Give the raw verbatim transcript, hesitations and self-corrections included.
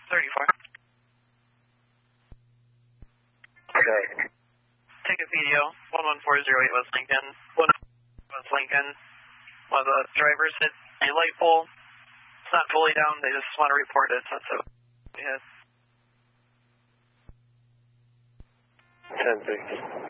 thirty-four. Okay. Take a video, one one four zero eight West Lincoln. one West Lincoln. One of the drivers hit a light pole. It's not fully down, they just want to report it. That's what we hit. ten six.